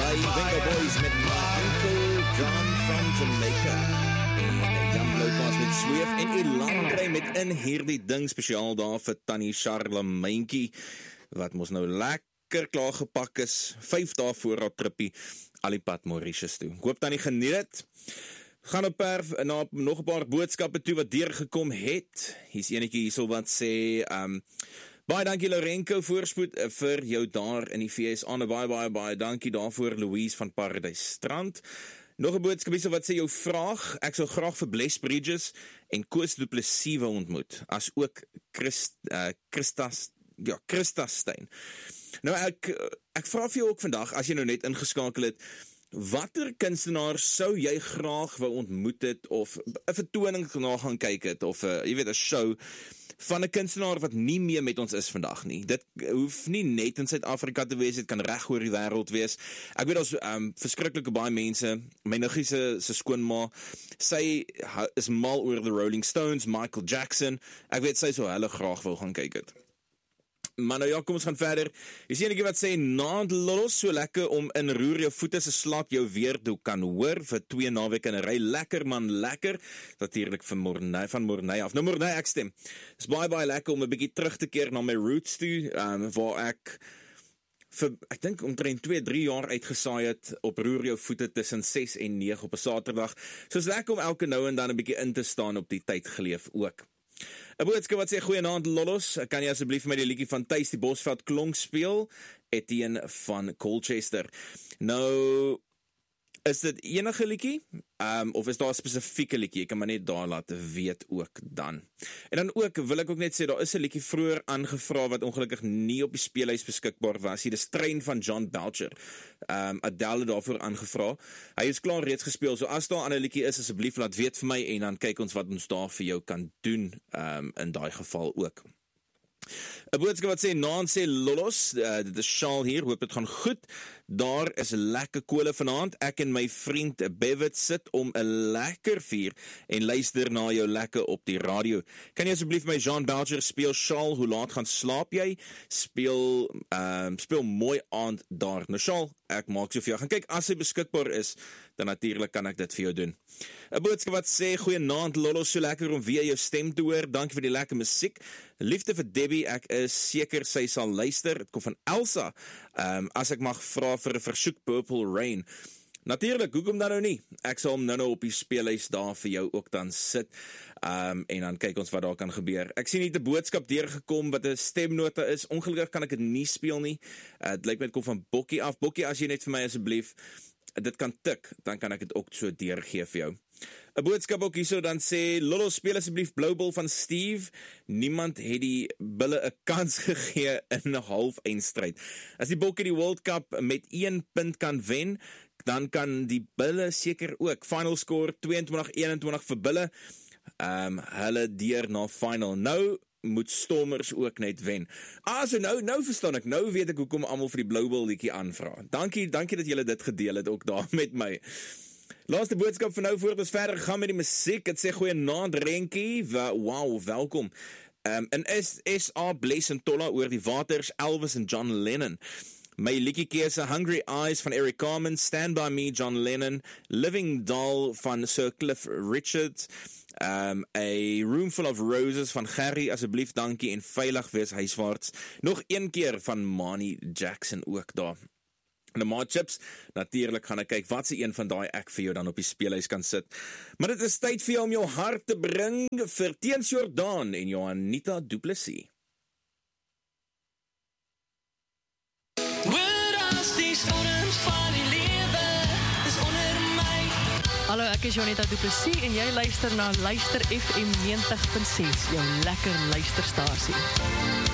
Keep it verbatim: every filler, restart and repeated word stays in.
Venga Boys met my Uncle John from Jamaica. En Jan Louwplaas met Sweef en Elandrey met In hierdie ding spesiaal daar vir Tannie Charlemeinkie, wat ons nou lekker klaar gepak is, vyf dae voor haar trippie, al die pad Mauritius toe. Ek hoop Tannie geniet het. Gaan op perf na nog 'n paar boodskappe toe wat deurgekom het. Hier's enetjie hierso wat sê, um, baie dankie Lorenko, voorspoed vir jou daar in die V S A, baie, baie, baie dankie daarvoor Louise van Paradise Strand. Nog 'n boodskap hierso wat sê, jou vraag, ek sou graag vir Bless Bridges en Koos Du Plessis wou ontmoet, as ook Christ, uh, Christas, ja, Christastein. Nou ek, ek vra vir jou ook vandag, as jy nou net ingeskakel het, watter kunstenaar sou jy graag wou ontmoet het, of 'n vertoning na gaan kyk het, of uh, jy weet, 'n show, van 'n kunstenaar wat nie meer met ons is vandag nie. Dit hoef nie net in Suid-Afrika te wees, dit kan reg oor die wêreld wees. Ek weet ons um, verskriklike baie mense, my niggie se, se skoonma, sy is mal oor the Rolling Stones, Michael Jackson, ek weet sy sou hulle graag wou gaan kyk het. Maar nou ja, kom ons gaan verder. Jy sien enetjie wat sê, naand lolos, so lekker om in roer jou voete se slaat jou weer toe kan hoor, vir twee naweek in 'n ry, lekker man, lekker, natuurlijk van Morney, van Morney af. Nou Morney, ek stem, is baie baie lekker om 'n bietjie terug te keer na my roots toe, um, waar ek, vir, ek dink omtrent twee, drie jaar uitgesaai het, op roer jou voete tussen ses en nege op 'n Saterdag, so is lekker om elke nou en dan 'n bietjie in te staan op die tyd geleef ook. 'n boodskap wat sê, goeienaand Lollos, kan jy asseblief my die liedjie van Thuis die Bosveld klonk speel? Etienne van Colchester. Nou, is dit enige liedjie? Um, of is daar 'n spesifieke liedjie? Ek kan maar net daar laat weet ook dan. En dan ook, wil ek ook net sê, daar is 'n liedjie vroeër aangevra wat ongelukkig nie op die speelhuis beskikbaar was. Hier is Trein van John Belcher. Um, Adele daarvoor aangevra. Hy is klaar reeds gespeel, so as daar 'n ander liedjie is, asseblief laat weet vir my, en dan kyk ons wat ons daar vir jou kan doen, um, in daai geval ook. 'n boodskap wat sê, naam sê Lollos, uh, dit is Charles hier, hoop dit gaan goed, daar is lekker kole vanaand, ek en my vriend Bevet sit om 'n lekker vuur en luister na jou lekker op die radio. Kan jy asseblief my Jean Belcher speel, Charles, hoe laat gaan slaap jy? Speel, um, speel mooi aand daar. Nou Charles, ek maak so vir jou, gaan kyk, as hy beskikbaar is, dan natuurlik kan ek dit vir jou doen. 'n boodskap wat sê, goeienaand Lollos, so lekker om weer jou stem te hoor, dankie vir die lekker musiek, liefde vir Debbie, ek is seker sy sal luister, dit kom van Elsa, um, as ek mag vra vir 'n versoek Purple Rain. Natuurlik, hoekom dan nou nie? Ek sal hom nou nou op die speelhuis daar vir jou ook dan sit, um, en dan kyk ons wat daar kan gebeur. Ek sien nie 'n boodskap deurgekom wat 'n stemnota is, ongelukkig kan ek dit nie speel nie, uh, dit lyk my dit kom van Bokkie af. Bokkie, as jy net vir my asseblief dit kan tik, dan kan ek dit ook so deurgee vir jou. 'n boodskap ook hierso dan sê, Lollo, speel asseblief Blue Ball van Steve, niemand het die bulle 'n kans gegee in 'n half eindstryd. As die Bokke die World Cup met een punt kan wen, dan kan die bulle seker ook. Final score tweeëntwintig eenentwintig vir bulle, um, hulle deur na final. Nou moet Stormers ook net wen. Ah, so nou, nou verstaan ek, nou weet ek hoekom almal vir die Blue Ball liedjie aanvra. Dankie, dankie dat julle dit gedeel het ook daar met my. Laaste boodskap vir nou, voordat ons verder gaan met die musiek, het sê, goeienaand Renkie, wow, welkom. Um, in S A Bless en Tolla oor die waters, Elvis en John Lennon. My liedjie keuse, Hungry Eyes van Eric Carmen, Stand By Me, John Lennon, Living Doll van Sir Cliff Richard, um, A Room Full of Roses van Gerry, asseblief dankie en veilig wees huiswaarts. Nog een keer van Manny Jackson ook daar. En die Chips, natuurlik gaan ek kyk wat se een van daai ek vir jou dan op die speelhuis kan sit. Maar dit is tyd vir jou om jou hart te bring vir Teens Jordaan en Johanita Du Plessis. Hallo, ek is Johanita Du Plessis en jy luister na Luister F M negentig punt ses, jou lekker luisterstasie.